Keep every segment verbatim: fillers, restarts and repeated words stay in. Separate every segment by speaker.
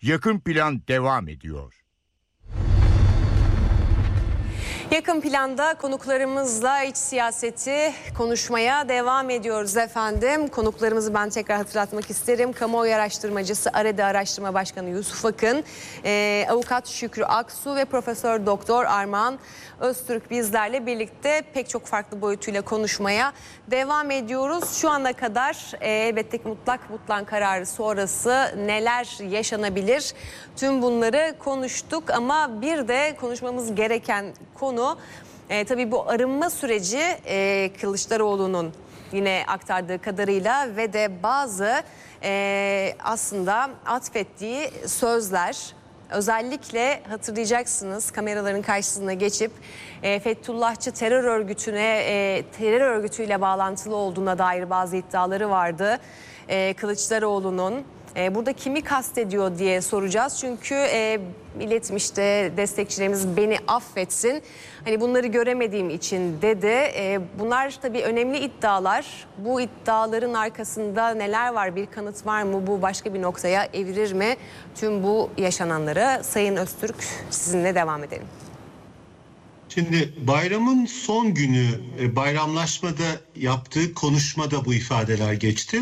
Speaker 1: Yakın Plan devam ediyor.
Speaker 2: Yakın planda konuklarımızla iç siyaseti konuşmaya devam ediyoruz efendim. Konuklarımızı ben tekrar hatırlatmak isterim. Kamuoyu araştırmacısı AREDA Araştırma Başkanı Yusuf Akın, e, Avukat Şükrü Aksu ve Profesör Doktor Armağan Öztürk bizlerle birlikte pek çok farklı boyutuyla konuşmaya devam ediyoruz. Şu ana kadar e, elbette ki mutlak mutlak kararı sonrası neler yaşanabilir? Tüm bunları konuştuk ama bir de konuşmamız gereken konu e, tabii bu arınma süreci e, Kılıçdaroğlu'nun yine aktardığı kadarıyla ve de bazı e, aslında atfettiği sözler. Özellikle hatırlayacaksınız kameraların karşısına geçip e, Fethullahçı terör örgütüne e, terör örgütüyle bağlantılı olduğuna dair bazı iddiaları vardı e, Kılıçdaroğlu'nun. E, burada kimi kastediyor diye soracağız. Çünkü e, iletmişti destekçilerimiz beni affetsin. Hani bunları göremediğim için dedi. E, bunlar tabii önemli iddialar. Bu iddiaların arkasında neler var? Bir kanıt var mı? Bu başka bir noktaya evirir mi? Tüm bu yaşananları Sayın Öztürk sizinle devam edelim.
Speaker 3: Şimdi bayramın son günü bayramlaşmada yaptığı konuşmada bu ifadeler geçti.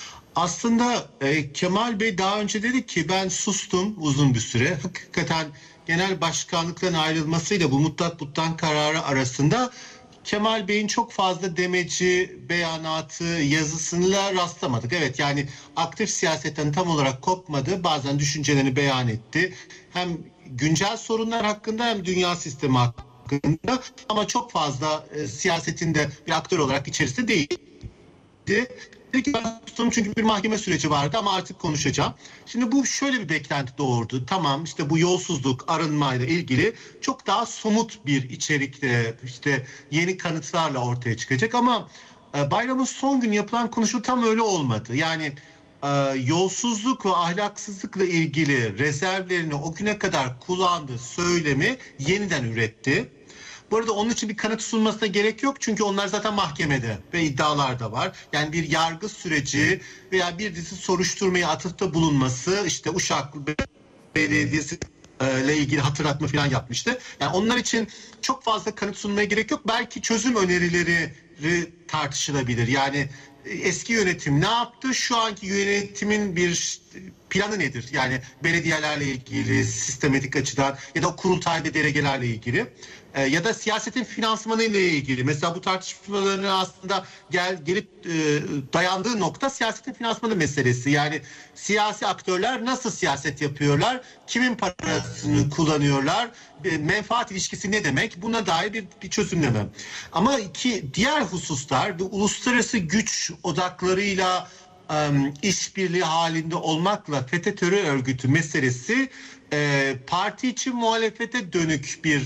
Speaker 3: Aslında e, Kemal Bey daha önce dedi ki ben sustum uzun bir süre. Hakikaten genel başkanlıktan ayrılmasıyla bu mutlak mutlak kararı arasında Kemal Bey'in çok fazla demeci, beyanatı, yazısıyla rastlamadık. Evet, yani aktif siyasetten tam olarak kopmadı. Bazen düşüncelerini beyan etti. Hem güncel sorunlar hakkında hem dünya sistemi hakkında, ama çok fazla e, siyasetinde bir aktör olarak içerisinde değildi. Dedi ki ben sustum çünkü bir mahkeme süreci vardı ama artık konuşacağım. Şimdi bu şöyle bir beklenti doğurdu. Tamam, işte bu yolsuzluk, arınmayla ilgili çok daha somut bir içerikte, işte yeni kanıtlarla ortaya çıkacak ama e, bayramın son günü yapılan konuşma tam öyle olmadı. Yani e, yolsuzluk ve ahlaksızlıkla ilgili rezervlerini o güne kadar kullandığı söylemi yeniden üretti. Bu arada onun için bir kanıt sunmasına gerek yok. Çünkü onlar zaten mahkemede ve iddialar da var. Yani bir yargı süreci veya bir dizi soruşturmaya atıfta bulunması, işte Uşak Belediyesi ile ilgili hatırlatma falan yapmıştı. Yani onlar için çok fazla kanıt sunmaya gerek yok. Belki çözüm önerileri tartışılabilir. Yani eski yönetim ne yaptı? Şu anki yönetimin bir planı nedir? Yani belediyelerle ilgili, sistematik açıdan ya da kurultayda delegelerle ilgili e, ya da siyasetin finansmanı ile ilgili. Mesela bu tartışmaların aslında gel gelip e, dayandığı nokta siyasetin finansmanı meselesi. Yani siyasi aktörler nasıl siyaset yapıyorlar? Kimin parasını kullanıyorlar? E, menfaat ilişkisi ne demek? Buna dair bir, bir çözümleme. Ama iki diğer hususlar, bu uluslararası güç odaklarıyla Um, işbirliği halinde olmakla F E T terör örgütü meselesi e, parti için muhalefete dönük bir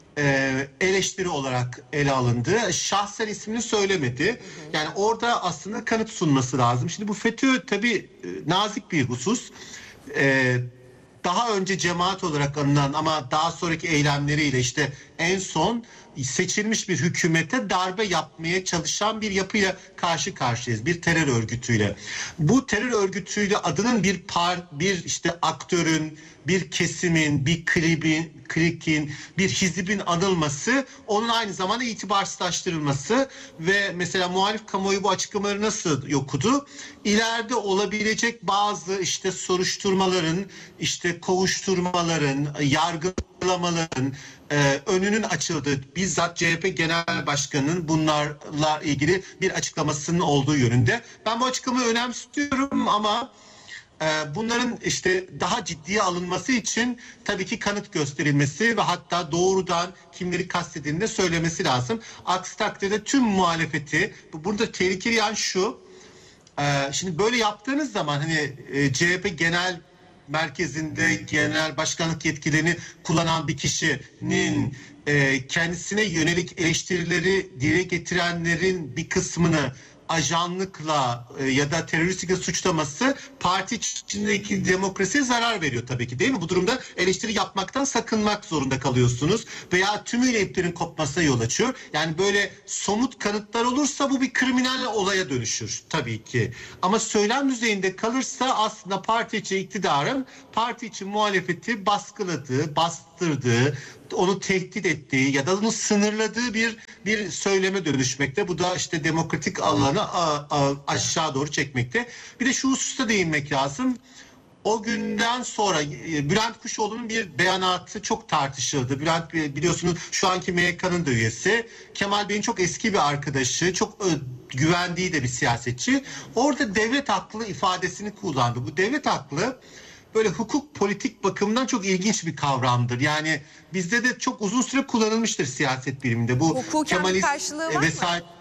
Speaker 3: e, eleştiri olarak ele alındı. Şahsen ismini söylemedi. Yani orada aslında kanıt sunması lazım. Şimdi bu FETÖ tabii e, nazik bir husus. E, daha önce cemaat olarak anılan ama daha sonraki eylemleriyle işte en son seçilmiş bir hükümete darbe yapmaya çalışan bir yapıyla karşı karşıyayız. Bir terör örgütüyle. Bu terör örgütüyle adının bir par, bir işte aktörün, bir kesimin, bir klibin, klikin, bir hizibin anılması, onun aynı zamanda itibarsızlaştırılması ve mesela muhalif kamuoyu bu açıklamaları nasıl okudu? İleride olabilecek bazı işte soruşturmaların, işte kovuşturmaların, yargılamaların e, önünün açıldığı, bizzat C H P Genel Başkanı'nın bunlarla ilgili bir açıklamasının olduğu yönünde. Ben bu açıklamayı önemsiyorum ama bunların işte daha ciddiye alınması için tabii ki kanıt gösterilmesi ve hatta doğrudan kimleri kastedildiğini de söylemesi lazım. Aksi takdirde tüm muhalefeti, burada tehlikeli yan şu, şimdi böyle yaptığınız zaman hani C H P genel merkezinde genel başkanlık yetkilerini kullanan bir kişinin kendisine yönelik eleştirileri dile getirenlerin bir kısmını ajanlıkla e, ya da teröristlikle suçlaması parti içindeki demokrasiye zarar veriyor tabii ki, değil mi? Bu durumda eleştiri yapmaktan sakınmak zorunda kalıyorsunuz veya tümüyle iplerin kopmasına yol açıyor. Yani böyle somut kanıtlar olursa bu bir kriminal olaya dönüşür tabii ki. Ama söylem düzeyinde kalırsa aslında parti içi iktidarın parti içi muhalefeti baskıladığı, bastırdığı, onu tehdit ettiği ya da onu sınırladığı bir bir söyleme dönüşmekte. Bu da işte demokratik alanı a, a, aşağı doğru çekmekte. Bir de şu hususta değinmek lazım. O günden sonra Bülent Kuşoğlu'nun bir beyanatı çok tartışıldı. Bülent biliyorsunuz şu anki M Y K'nın da üyesi. Kemal Bey'in çok eski bir arkadaşı, çok güvendiği de bir siyasetçi. Orada devlet aklı ifadesini kullandı. Bu devlet aklı böyle hukuk politik bakımından çok ilginç bir kavramdır. Yani bizde de çok uzun süre kullanılmıştır siyaset biliminde. Bu
Speaker 2: hukuken
Speaker 3: Kemalist
Speaker 2: karşılığı var
Speaker 3: vesayet,
Speaker 2: mı?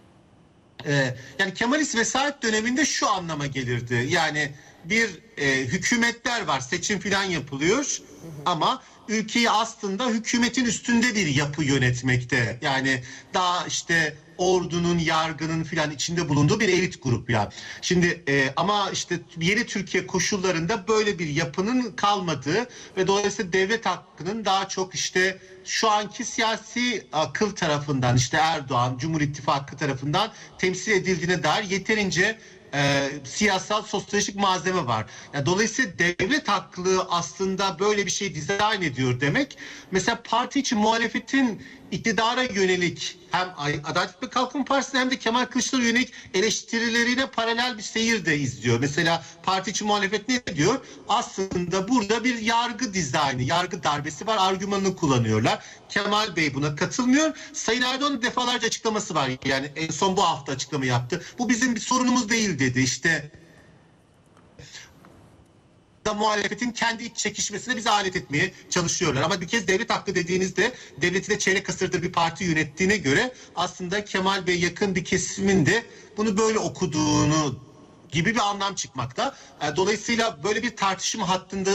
Speaker 3: E, yani Kemalist vesayet döneminde şu anlama gelirdi. Yani bir e, hükümetler var, seçim filan yapılıyor, hı hı. ama ülkeyi aslında hükümetin üstünde bir yapı yönetmekte. Yani daha işte ordunun, yargının filan içinde bulunduğu bir elit grup ya. Şimdi e, ama işte yeni Türkiye koşullarında böyle bir yapının kalmadığı ve dolayısıyla devlet hakkının daha çok işte şu anki siyasi akıl tarafından, işte Erdoğan, Cumhur İttifakı tarafından temsil edildiğine dair yeterince E, siyasal, sosyolojik malzeme var. Yani dolayısıyla devlet aklı aslında böyle bir şey dizayn ediyor demek. Mesela parti içi muhalefetin iktidara yönelik hem Adalet ve Kalkınma Partisi'ne hem de Kemal Kılıçdaroğlu'na yönelik eleştirilerine paralel bir seyir de izliyor. Mesela parti içi muhalefet ne diyor? Aslında burada bir yargı dizaynı, yargı darbesi var, argümanını kullanıyorlar. Kemal Bey buna katılmıyor. Sayın Erdoğan'ın defalarca açıklaması var. Yani en son bu hafta açıklama yaptı. Bu bizim bir sorunumuz değil dedi. İşte da muhalefetin kendi iç çekişmesine bizi alet etmeye çalışıyorlar. Ama bir kez devlet hakkı dediğinizde devleti de çeyrek asırdır bir parti yönettiğine göre aslında Kemal Bey yakın bir kesimin de bunu böyle okuduğunu gibi bir anlam çıkmakta. Dolayısıyla böyle bir tartışma hattında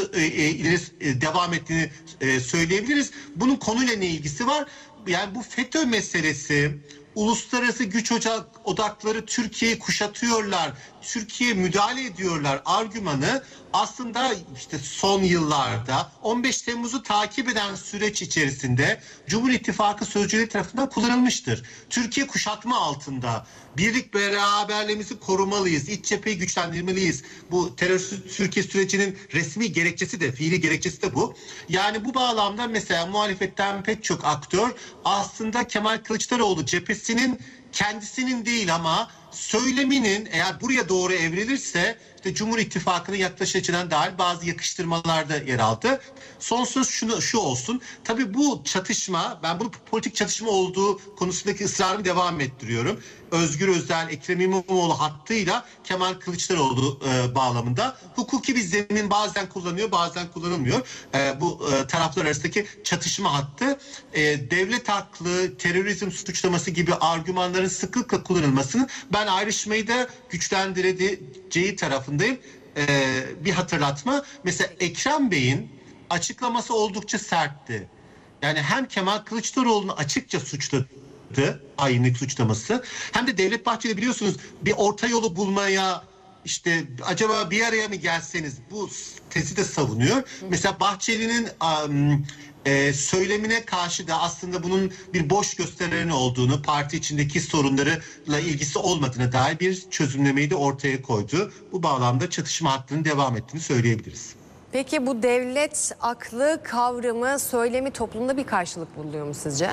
Speaker 3: ileri devam ettiğini söyleyebiliriz. Bunun konuyla ne ilgisi var? Yani bu FETÖ meselesi, uluslararası güç ocak odakları Türkiye'yi kuşatıyorlar, Türkiye'ye müdahale ediyorlar argümanı aslında işte son yıllarda on beş Temmuz'u takip eden süreç içerisinde Cumhur İttifakı sözcüleri tarafından kullanılmıştır. Türkiye kuşatma altında. Birlik beraberliğimizi korumalıyız. İç cepheyi güçlendirmeliyiz. Bu terörsüz Türkiye sürecinin resmi gerekçesi de, fiili gerekçesi de bu. Yani bu bağlamda mesela muhalefetten pek çok aktör aslında Kemal Kılıçdaroğlu cephesinin kendisinin değil ama söyleminin eğer buraya doğru evrilirse işte Cumhur İttifakı'nın yaklaşacağına dair bazı yakıştırmalarda yer aldı. Son söz şunu, şu olsun. Tabii bu çatışma, ben bunu politik çatışma olduğu konusundaki ısrarımı devam ettiriyorum. Özgür Özel, Ekrem İmamoğlu hattıyla Kemal Kılıçdaroğlu e, bağlamında hukuki bir zemin bazen kullanıyor, bazen kullanılmıyor. E, bu e, taraflar arasındaki çatışma hattı e, devlet haklı, terörizm suçlaması gibi argümanların sıklıkla kullanılmasını ben ayrışmayı da güçlendireceği tarafındayım. E, bir hatırlatma. Mesela Ekrem Bey'in açıklaması oldukça sertti. Yani hem Kemal Kılıçdaroğlu'nu açıkça suçladı, hainlik suçlaması, hem de Devlet Bahçeli biliyorsunuz bir orta yolu bulmaya işte acaba bir araya mı gelseniz bu tezi de savunuyor. Hı. Mesela Bahçeli'nin um, e, söylemine karşı da aslında bunun bir boş gösterilerin olduğunu, parti içindeki sorunlarla ilgisi olmadığına dair bir çözümlemeyi de ortaya koydu. Bu bağlamda çatışma hattının devam ettiğini söyleyebiliriz.
Speaker 2: Peki bu devlet aklı kavramı, söylemi toplumda bir karşılık buluyor mu sizce?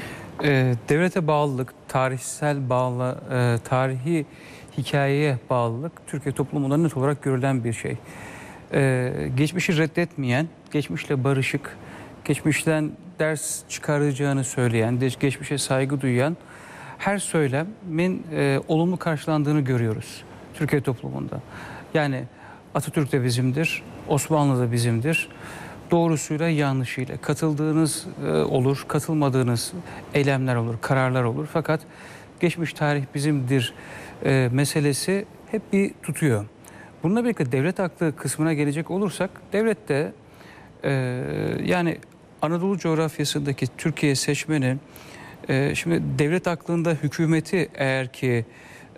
Speaker 4: Ee, devlete bağlılık, tarihsel bağlı, e, tarihi hikayeye bağlılık Türkiye toplumunda net olarak görülen bir şey. Ee, geçmişi reddetmeyen, geçmişle barışık, geçmişten ders çıkaracağını söyleyen, geçmişe saygı duyan her söylemin e, olumlu karşılandığını görüyoruz Türkiye toplumunda. Yani Atatürk de bizimdir, Osmanlı da bizimdir. Doğrusuyla yanlışıyla katıldığınız e, olur, katılmadığınız eylemler olur, kararlar olur. Fakat geçmiş tarih bizimdir e, meselesi hep bir tutuyor. Bununla birlikte devlet aklı kısmına gelecek olursak, devlet de e, yani Anadolu coğrafyasındaki Türkiye seçmeni, e, şimdi devlet aklında hükümeti eğer ki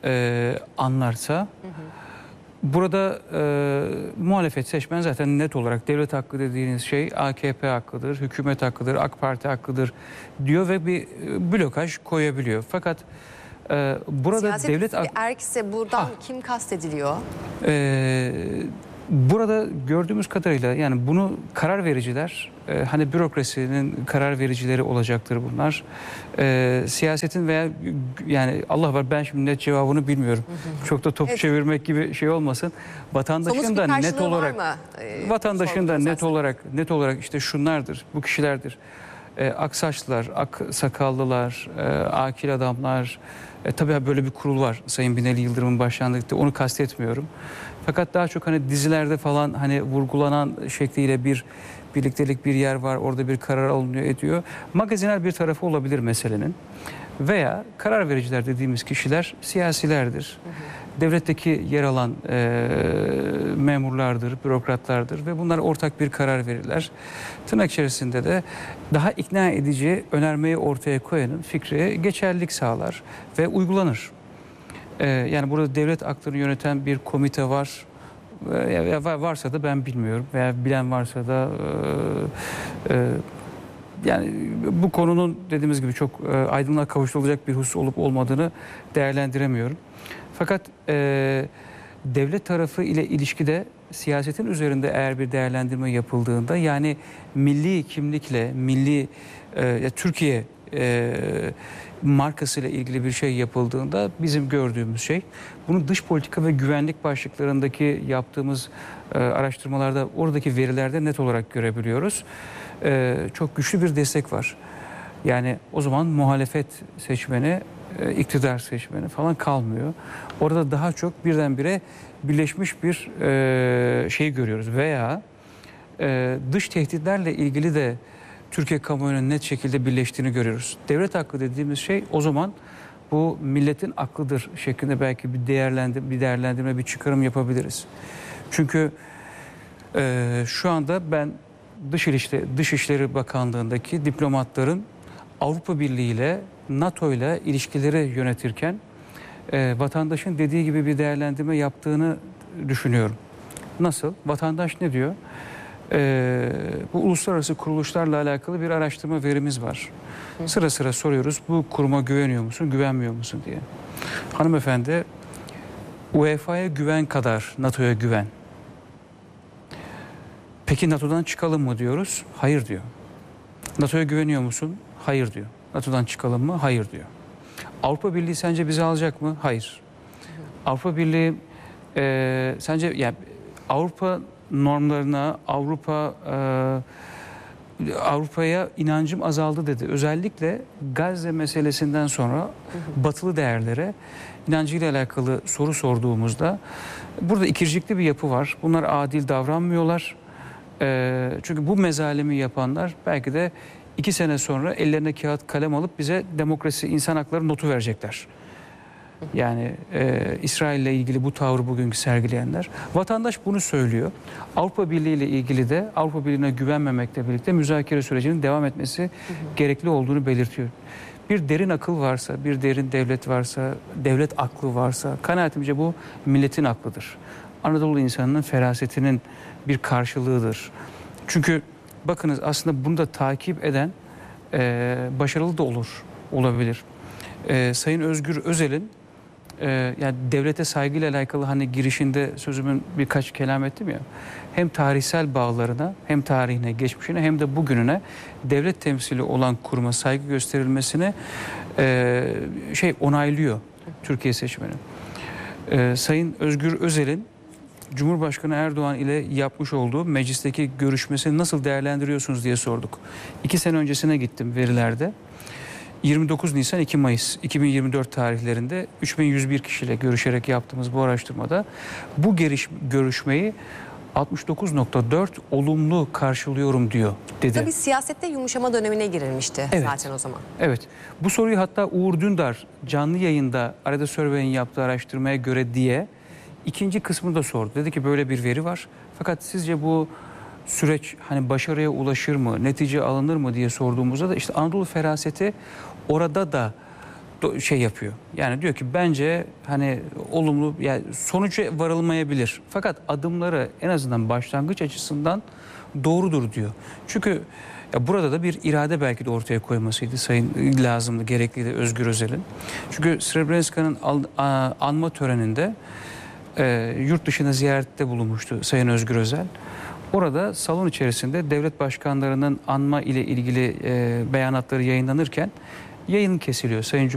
Speaker 4: e, anlarsa, hı hı. burada e, muhalefet seçmen zaten net olarak devlet hakkı dediğiniz şey A K P hakkıdır, hükümet hakkıdır, AK Parti hakkıdır diyor ve bir blokaj koyabiliyor. Fakat e, burada
Speaker 2: siyaset
Speaker 4: devlet hakkı...
Speaker 2: erkse buradan ha. kim kastediliyor?
Speaker 4: E, burada gördüğümüz kadarıyla yani bunu karar vericiler, e, hani bürokrasinin karar vericileri olacaktır bunlar. E, siyasetin veya yani Allah var ben şimdi net cevabını bilmiyorum. Hı hı. Çok da top evet. çevirmek gibi şey olmasın. Vatandaşın da net olarak e, vatandaşın da net aslında. olarak net olarak işte şunlardır, bu kişilerdir. E, aksaçlılar, ak sakallılar, e, akil adamlar. E, tabii böyle bir kurul var Sayın Binali Yıldırım'ın başlandıkta, onu kastetmiyorum. Fakat daha çok hani dizilerde falan hani vurgulanan şekliyle bir birliktelik, bir yer var, orada bir karar alınıyor ediyor. Magazinel bir tarafı olabilir meselenin. Veya karar vericiler dediğimiz kişiler siyasilerdir. Hı hı. Devletteki yer alan e, memurlardır, bürokratlardır ve bunlar ortak bir karar verirler. Tırnak içerisinde de daha ikna edici önermeyi ortaya koyanın fikri geçerlilik sağlar ve uygulanır. E, yani burada devlet aklını yöneten bir komite var. E, varsa da ben bilmiyorum veya bilen varsa da e, e, yani bu konunun dediğimiz gibi çok e, aydınlığa kavuşturulacak bir husus olup olmadığını değerlendiremiyorum. Fakat e, devlet tarafı ile ilişkide siyasetin üzerinde eğer bir değerlendirme yapıldığında yani milli kimlikle, milli e, Türkiye e, markasıyla ilgili bir şey yapıldığında bizim gördüğümüz şey, bunu dış politika ve güvenlik başlıklarındaki yaptığımız e, araştırmalarda oradaki verilerde net olarak görebiliyoruz. E, çok güçlü bir destek var. Yani o zaman muhalefet seçmeni, iktidar seçmeni falan kalmıyor. Orada daha çok birdenbire birleşmiş bir e, şey görüyoruz. Veya e, dış tehditlerle ilgili de Türkiye kamuoyunun net şekilde birleştiğini görüyoruz. Devlet hakkı dediğimiz şey o zaman bu milletin aklıdır şeklinde belki bir değerlendirme, bir değerlendirme, bir çıkarım yapabiliriz. Çünkü e, şu anda ben Dış İşleri, Dışişleri Bakanlığı'ndaki diplomatların Avrupa Birliği ile NATO ile ilişkileri yönetirken e, vatandaşın dediği gibi bir değerlendirme yaptığını düşünüyorum. Nasıl? Vatandaş ne diyor? E, bu uluslararası kuruluşlarla alakalı bir araştırma verimiz var. Hı. Sıra sıra soruyoruz, bu kuruma güveniyor musun, güvenmiyor musun diye. Hanımefendi, U E F A'ya güven kadar NATO'ya güven. Peki NATO'dan çıkalım mı diyoruz? Hayır diyor. NATO'ya güveniyor musun? Hayır diyor. NATO'dan çıkalım mı? Hayır diyor. Avrupa Birliği sence bizi alacak mı? Hayır. Avrupa Birliği e, sence yani Avrupa normlarına, Avrupa e, Avrupa'ya inancım azaldı dedi. Özellikle Gazze meselesinden sonra hı hı. batılı değerlere inancıyla alakalı soru sorduğumuzda burada ikircikli bir yapı var. Bunlar adil davranmıyorlar. E, çünkü bu mezalemi yapanlar belki de İki sene sonra ellerine kağıt kalem alıp bize demokrasi, insan hakları notu verecekler. Yani e, İsrail ile ilgili bu tavrı bugünkü sergileyenler. Vatandaş bunu söylüyor. Avrupa Birliği ile ilgili de Avrupa Birliği'ne güvenmemekle birlikte müzakere sürecinin devam etmesi hı hı. gerekli olduğunu belirtiyor. Bir derin akıl varsa, bir derin devlet varsa, devlet aklı varsa kanaatimce bu milletin aklıdır. Anadolu insanının ferasetinin bir karşılığıdır. Çünkü bakınız aslında bunu da takip eden e, başarılı da olur, olabilir. E, Sayın Özgür Özel'in e, yani devlete saygıyla alakalı hani girişinde sözümün birkaç kelam ettim ya. Hem tarihsel bağlarına, hem tarihine, geçmişine hem de bugününe devlet temsili olan kuruma saygı gösterilmesini e, şey onaylıyor Türkiye seçmeni. E, Sayın Özgür Özel'in Cumhurbaşkanı Erdoğan ile yapmış olduğu meclisteki görüşmesini nasıl değerlendiriyorsunuz diye sorduk. İki sene öncesine gittim verilerde. yirmi dokuz Nisan iki Mayıs iki bin yirmi dört tarihlerinde üç bin yüz bir kişiyle görüşerek yaptığımız bu araştırmada bu geriş, görüşmeyi altmış dokuz nokta dört olumlu karşılıyorum diyor dedi.
Speaker 2: Tabii siyasette yumuşama dönemine girilmişti evet. zaten o zaman.
Speaker 4: Evet. Bu soruyu hatta Uğur Dündar canlı yayında Arada Survey'in yaptığı araştırmaya göre diye İkinci kısmını da sordu. Dedi ki böyle bir veri var. Fakat sizce bu süreç hani başarıya ulaşır mı, netice alınır mı diye sorduğumuzda da işte Anadolu feraseti orada da do- şey yapıyor. Yani diyor ki bence hani olumlu, yani sonuca varılmayabilir. Fakat adımları en azından başlangıç açısından doğrudur diyor. Çünkü ya burada da bir irade belki de ortaya koymasıydı sayın lazımdı, gerekliydi Özgür Özel'in. Çünkü Srebrenica'nın al- a- anma töreninde e, yurt dışına ziyarette bulunmuştu Sayın Özgür Özel. Orada salon içerisinde devlet başkanlarının anma ile ilgili e, beyanatları yayınlanırken yayın kesiliyor. Sayın